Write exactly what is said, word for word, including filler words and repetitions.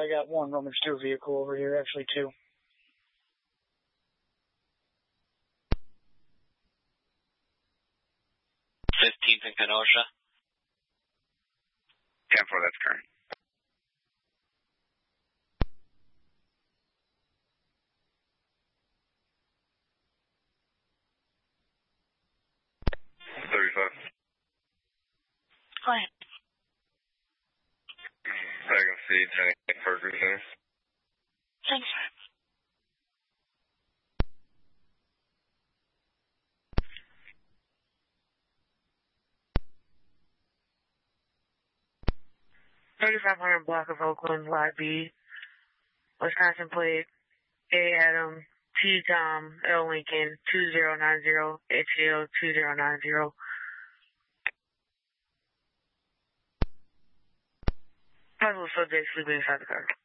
I got one Roman Stewart vehicle over here, actually two. fifteenth in Kenosha. ten four, that's current. thirty-five. Go ahead. Second C, ten eight for Group Center. Thanks. thirty-five hundred block of Oakland, Lot B, Wisconsin plate, A Adam, T Tom, L Lincoln, two zero nine zero, H A O two zero nine zero. Possible subject sleeping inside the car.